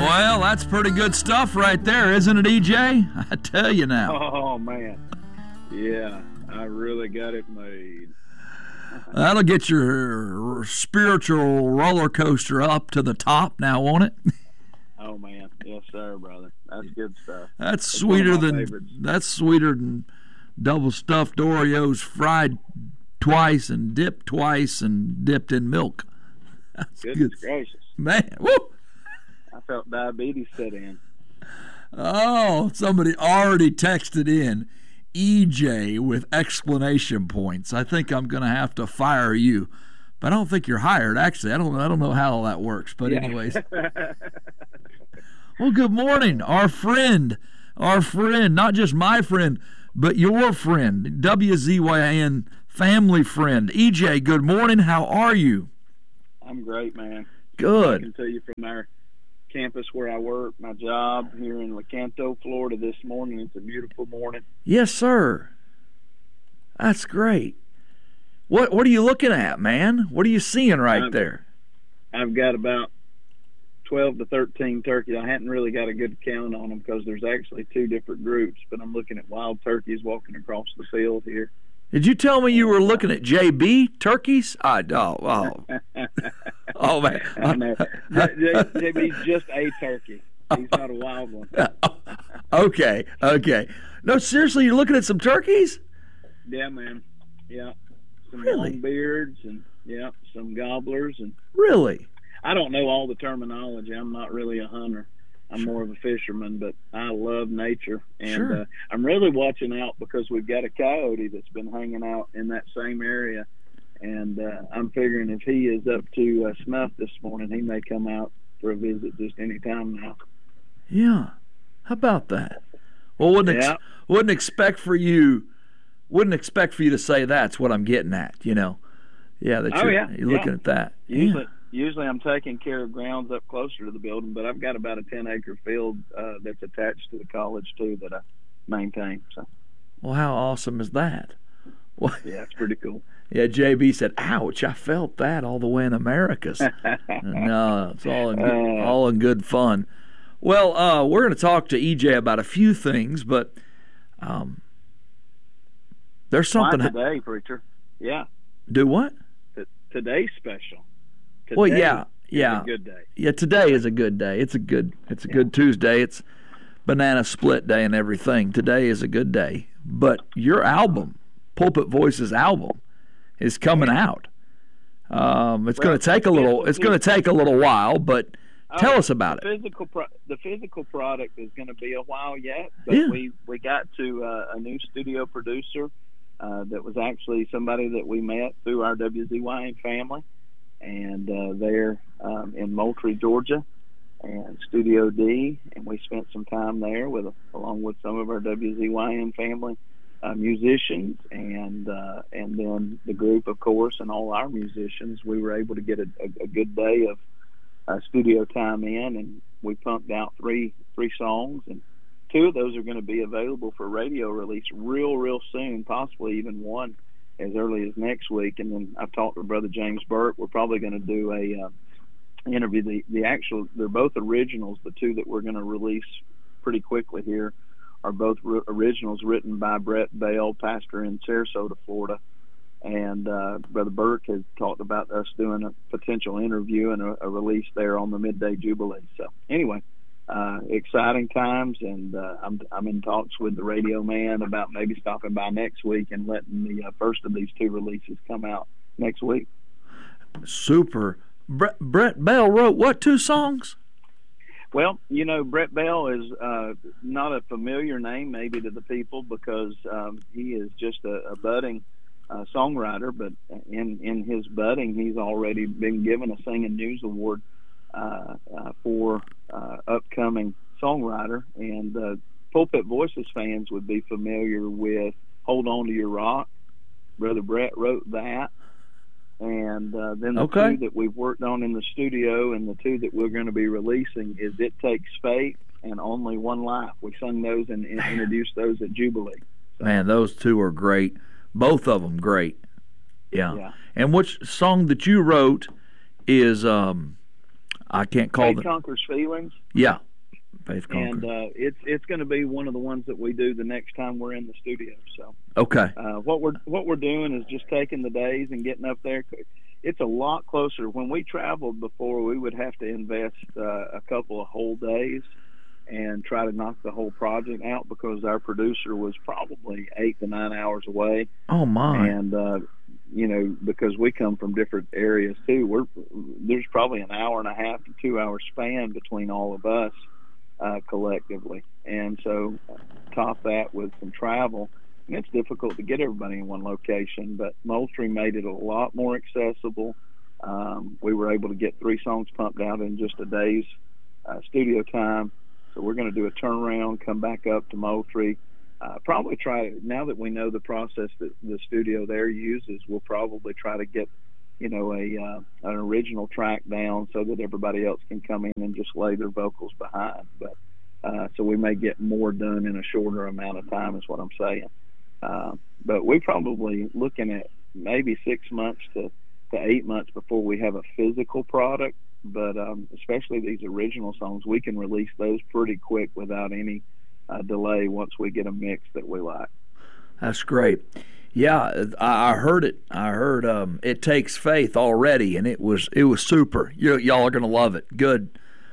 Well, that's pretty good stuff right there, isn't it, EJ? I tell you now. Oh, man. Yeah, I really got it made. That'll get your spiritual roller coaster up to the top now, won't it? Oh, man. Yes, sir, brother. That's good stuff. That's sweeter than double stuffed Oreos fried twice and dipped in milk. That's Goodness good. gracious. Man, woo! I felt diabetes set in. Oh, somebody already texted in EJ with exclamation points. I think I'm going to have to fire you. But I don't think you're hired, actually. I don't know how all that works. But anyways. Well, good morning. Our friend, not just my friend, but your friend, WZYN family friend. EJ, good morning. How are you? I'm great, man. Good. I can tell you from our campus where I work, my job here in Lecanto, Florida this morning. It's a beautiful morning. Yes, sir. That's great. What are you looking at, man? What are you seeing there? I've got about 12 to 13 turkeys. I hadn't really got a good count on them because there's actually two different groups, but I'm looking at wild turkeys walking across the field here. Did you tell me you were looking at JB turkeys? Oh man. I know. JB's just a turkey. He's not a wild one. Okay. No, seriously, you're looking at some turkeys? Yeah, man. Yeah. Some Really? longbeards and some gobblers and Really? I don't know all the terminology. I'm not really a hunter. I'm more of a fisherman, but I love nature. And Sure. I'm really watching out because we've got a coyote that's been hanging out in that same area. And I'm figuring if he is up to snuff this morning, he may come out for a visit just any time now. Yeah. How about that? Well, wouldn't expect for you to say that's what I'm getting at, you know. Yeah, that you're looking at that. Usually I'm taking care of grounds up closer to the building, but I've got about a 10-acre field that's attached to the college, too, that I maintain. So. Well, how awesome is that? Well, yeah, it's pretty cool. Yeah, JB said, ouch, I felt that all the way in Americas. No, it's all in good fun. Well, we're going to talk to EJ about a few things, but there's something. Why today, preacher? Yeah. Do what? Today's special. Well, yeah. A good day. Yeah, today is a good day. It's a good Tuesday. It's banana split day and everything. Today is a good day. But your album, Pulpit Voices album, is coming out. It's going to take a little while, but tell us about it. The physical product is going to be a while yet, but we got to a new studio producer that was actually somebody that we met through our WZYN family. And they're in Moultrie, Georgia, and Studio D, and we spent some time there along with some of our WZYN family musicians, and then the group, of course, and all our musicians. We were able to get a good day of studio time in, and we pumped out three songs, and two of those are going to be available for radio release real soon, possibly even one as early as next week. And then I've talked to Brother James Burke. We're probably going to do a interview. They're both originals. The two that we're going to release pretty quickly here are both originals written by Brett Bell, pastor in Sarasota, Florida. And Brother Burke has talked about us doing a potential interview and a release there on the Midday Jubilee. So anyway, exciting times, and I'm in talks with the radio man about maybe stopping by next week and letting the first of these two releases come out next week. Super. Brett Bell wrote what, 2 songs? Well, Brett Bell is not a familiar name maybe to the people because he is just a budding songwriter, but in his budding, he's already been given a Singing News Award for upcoming songwriter. And Pulpit Voices fans would be familiar with Hold On to Your Rock. Brother Brett wrote that. And then the two that we've worked on in the studio and the two that we're going to be releasing is It Takes Faith and Only One Life. We sung those and introduced those at Jubilee. So. Man, those two are great. Both of them great. Yeah. And which song that you wrote is I can't call Faith Conquers Feelings. Yeah, Faith Conquers. And it's going to be one of the ones that we do the next time we're in the studio. So okay. What we're doing is just taking the days and getting up there. It's a lot closer. When we traveled before, we would have to invest a couple of whole days and try to knock the whole project out because our producer was probably 8 to 9 hours away. Oh my! And because we come from different areas too, there's probably an hour and a half to 2 hour span between all of us collectively, and so top that with some travel. And it's difficult to get everybody in one location, but Moultrie made it a lot more accessible. We were able to get 3 songs pumped out in just a day's studio time. So we're going to do a turnaround, come back up to Moultrie. Probably try, now that we know the process that the studio there uses, we'll probably try to get, an original track down so that everybody else can come in and just lay their vocals behind. But so we may get more done in a shorter amount of time is what I'm saying. But we're probably looking at maybe 6 months to 8 months before we have a physical product. But especially these original songs, we can release those pretty quick without any delay once we get a mix that we like. That's great. Yeah, I heard it. I heard It Takes Faith already, and it was super. Y'all are going to love it. Good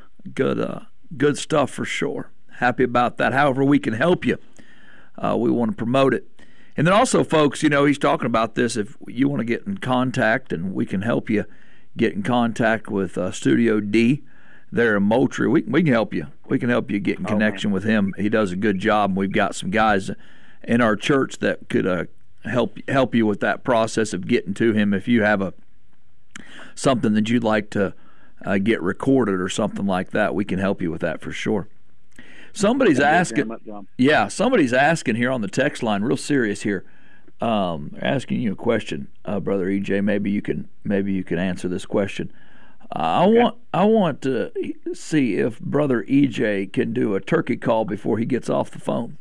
stuff for sure. Happy about that. However we can help you, we want to promote it. And then also, folks, he's talking about this. If you want to get in contact and we can help you get in contact with Studio D there in Moultrie, we can help you. We can help you get in connection with him. He does a good job, and we've got some guys in our church that could help you with that process of getting to him. If you have something that you'd like to get recorded or something like that, we can help you with that for sure. Somebody's asking. Yeah, somebody's asking here on the text line, real serious here. Asking you a question, Brother EJ. Maybe you can answer this question. I want to see if Brother EJ can do a turkey call before he gets off the phone.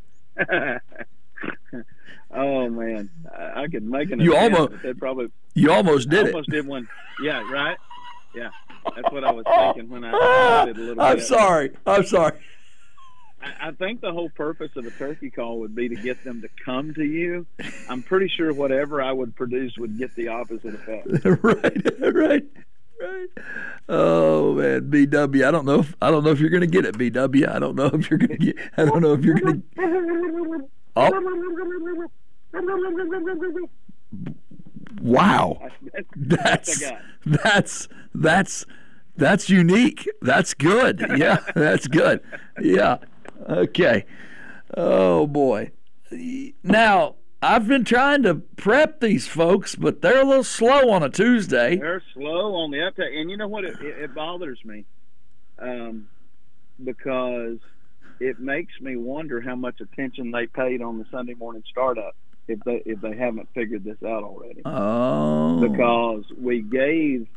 Oh man, I could make an. You almost did it. Almost did one. Yeah, right. Yeah, that's what I was thinking when I did a little. I'm sorry. I think the whole purpose of a turkey call would be to get them to come to you. I'm pretty sure whatever I would produce would get the opposite effect. Right. Oh man, BW. I don't know if you're going to get it, BW. I don't know if you're going to. Oh. Wow. That's unique. That's good. Yeah, that's good. Yeah. Okay. Oh boy. Now, I've been trying to prep these folks, but they're a little slow on a Tuesday. They're slow on the uptake. And you know what? It bothers me because it makes me wonder how much attention they paid on the Sunday morning startup if they haven't figured this out already. Oh. Because we gave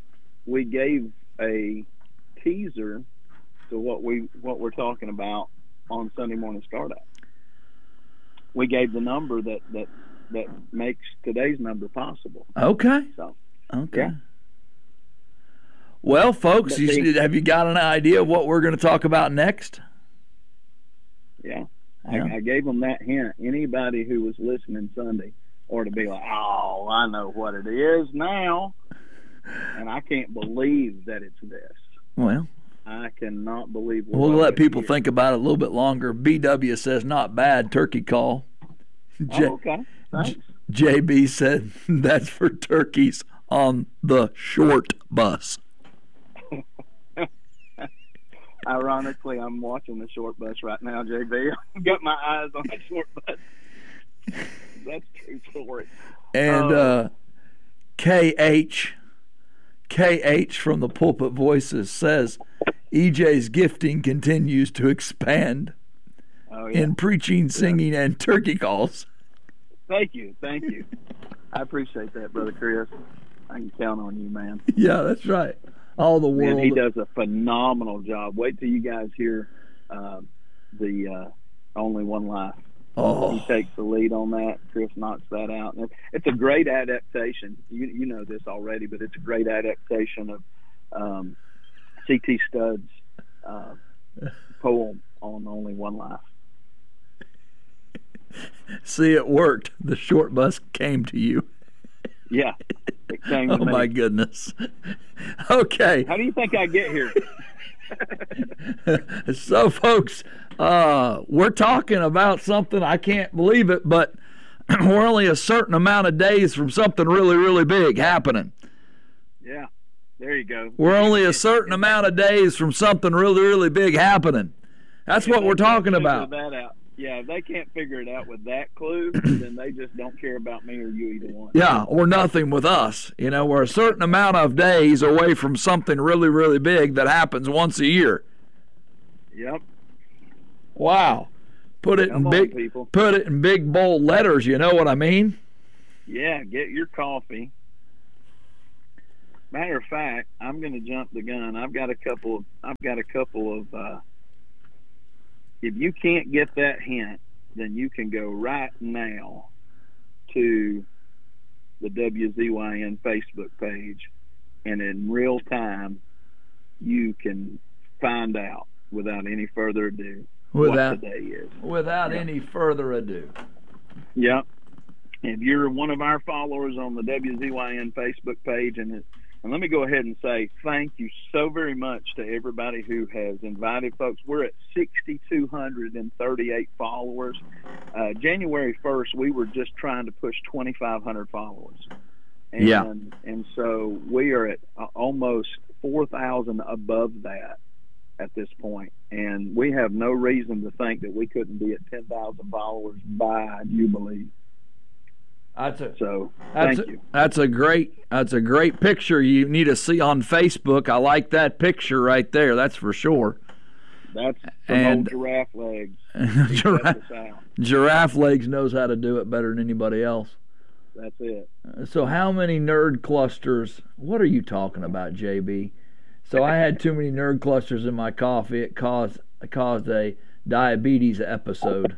a teaser to what we're talking about on Sunday morning startup. We gave the number that makes today's number possible. Okay. So, okay. Yeah. Well, folks, have you got an idea of what we're going to talk about next? Yeah. I gave them that hint. Anybody who was listening Sunday or to be like, oh, I know what it is now. And I can't believe that it's this. Well, I cannot believe we'll let people think about it a little bit longer. BW says, not bad, turkey call. Okay. Thanks. JB said, that's for turkeys on the short bus. Ironically, I'm watching the short bus right now, JB. I've got my eyes on the short bus. That's true story. And KH from the Pulpit Voices says, EJ's gifting continues to expand in preaching, singing, and turkey calls. Thank you. I appreciate that, Brother Chris. I can count on you, man. Yeah, that's right. All the world. Man, he does a phenomenal job. Wait till you guys hear the Only One Life. Oh. He takes the lead on that. Chris knocks that out. And it's a great adaptation. You know this already, but it's a great adaptation of C.T. Studd's poem on Only One Life. See, it worked. The short bus came to you. Yeah, it came to me. Oh, my goodness. Okay. How do you think I get here? So, folks, we're talking about something, I can't believe it, but we're only a certain amount of days from something really, really big happening. Yeah, there you go. We're only a certain amount of days from something really, really big happening. That's what we're talking about. That out. Yeah, if they can't figure it out with that clue, then they just don't care about me or you either one. Yeah, or nothing with us. You know, we're a certain amount of days away from something really, really big that happens once a year. Yep. Wow. Put it in big bold letters, you know what I mean? Yeah, get your coffee. Matter of fact, I'm going to jump the gun. I've got a couple of if you can't get that hint, then you can go right now to the WZYN Facebook page, and in real time, you can find out without any further ado what today is. Without any further ado. Yep. If you're one of our followers on the WZYN Facebook page, and let me go ahead and say thank you so very much to everybody who has invited folks. We're at 6,238 followers. January 1st, we were just trying to push 2,500 followers. And so we are at almost 4,000 above that at this point. And we have no reason to think that we couldn't be at 10,000 followers by Jubilee. Thank you. That's a great picture you need to see on Facebook. I like that picture right there. That's for sure. That's old Giraffe Legs. Giraffe Legs knows how to do it better than anybody else. That's it. So how many nerd clusters? What are you talking about, JB? So I had too many nerd clusters in my coffee. It caused a diabetes episode.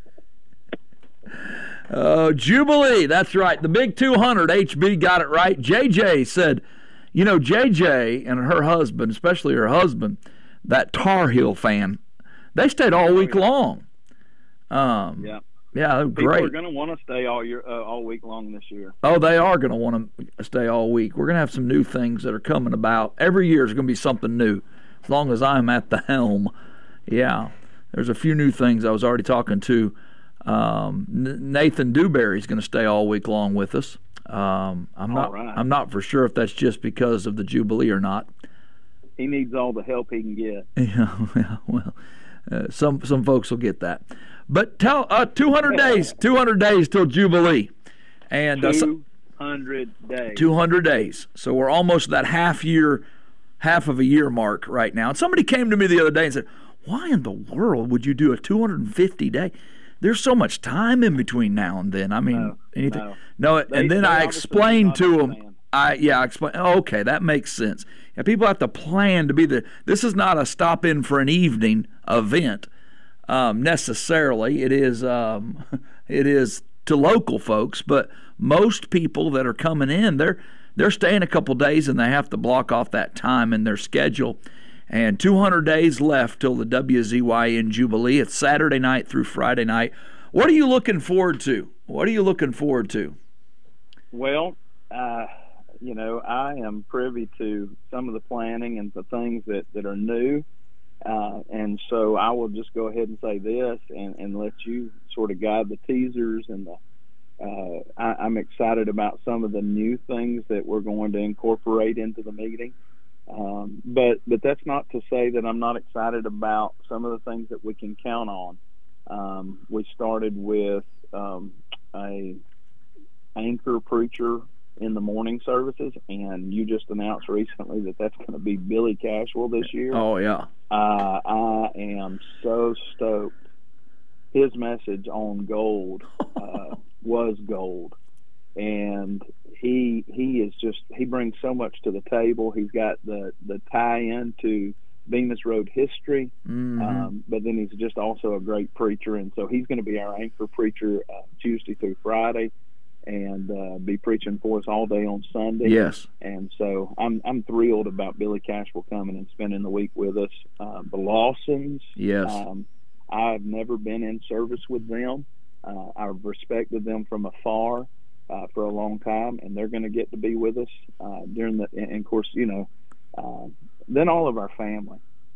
Jubilee, that's right. The big 200, HB got it right. JJ said, you know, JJ and her husband, especially her husband, that Tar Heel fan, they stayed all week long. Yeah, great. People are going to want to stay all week long this year. Oh, they are going to want to stay all week. We're going to have some new things that are coming about. Every year is going to be something new, as long as I'm at the helm. Yeah, there's a few new things. I was already talking to Nathan Dewberry is going to stay all week long with us. I'm not for sure if that's just because of the Jubilee or not. He needs all the help he can get. Yeah, well, some folks will get that. But 200 days till Jubilee, and 200 days. 200 days. So we're almost that half of a year mark right now. And somebody came to me the other day and said, "Why in the world would you do a 250 day?" There's so much time in between now and then. I mean, anything. No, and then I explained to them. I explained. Okay, that makes sense. Yeah, people have to plan to be there. This is not a stop in for an evening event necessarily. It is to local folks, but most people that are coming in, they're staying a couple days and they have to block off that time in their schedule. And 200 days left till the WZYN Jubilee. It's Saturday night through Friday night. What are you looking forward to? Well, I am privy to some of the planning and the things that are new. And so I will just go ahead and say this and let you sort of guide the teasers. And I'm excited about some of the new things that we're going to incorporate into the meeting. But that's not to say that I'm not excited about some of the things that we can count on. We started with a anchor preacher in the morning services, and you just announced recently that that's going to be Billy Cashwell this year. Oh, yeah. I am so stoked. His message on gold was gold. And he brings so much to the table. He's got the tie-in to Venus Road history, but then he's just also a great preacher, and so he's going to be our anchor preacher Tuesday through Friday. and be preaching for us all day on Sunday. Yes. And so I'm thrilled about Billy Cashwell coming and spending the week with us. The Lawsons. Yes. I've never been in service with them. I've respected them from afar for a long time, and they're going to get to be with us during the. And of course, then all of our family.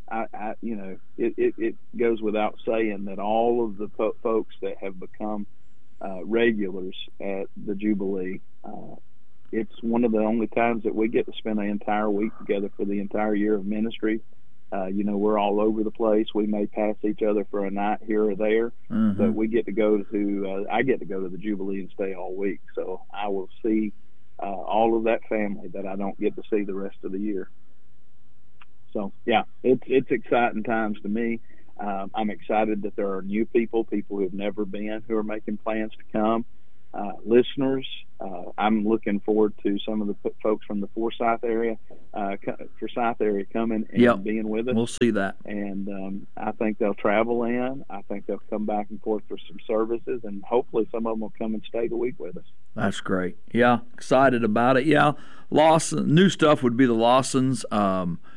It goes without saying that all of the folks that have become regulars at the Jubilee, it's one of the only times that we get to spend an entire week together for the entire year of ministry. We're all over the place. We may pass each other for a night here or there, but we get to go to. I get to go to the Jubilee and stay all week, so I will see all of that family that I don't get to see the rest of the year. So yeah, it's exciting times to me. I'm excited that there are new people who have never been, who are making plans to come. Listeners, I'm looking forward to some of the folks from the Forsyth area coming and being with us. We'll see that. And I think they'll travel in. I think they'll come back and forth for some services, and hopefully some of them will come and stay the week with us. That's great. Yeah, excited about it. Yeah, Lawson, new stuff would be the Lawsons.